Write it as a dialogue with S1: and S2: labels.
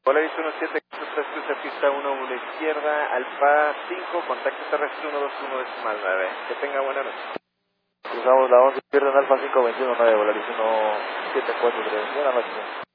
S1: Polaris 1743, cruce pista 1 izquierda, Alfa 5, contacto terrestre 121 decimal 9. Que tenga buena noche.
S2: Cruzamos la 11 izquierda en Alfa 5, 21, 9, Volaris 1743. Buenas noches.